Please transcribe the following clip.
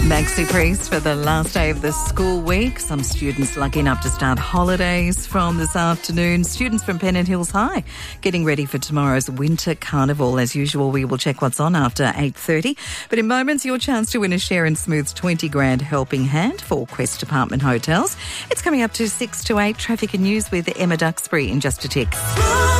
Maxi Priest for the last day of the school week. Some students lucky enough to start holidays from this afternoon. Students from Pennant Hills High getting ready for tomorrow's Winter Carnival. As usual, we will check what's on after 8:30. But in moments, your chance to win a share in Smooth's 20 grand helping hand for Quest Apartment Hotels. It's coming up to 6 to 8. Traffic and news with Emma Duxbury in just a tick.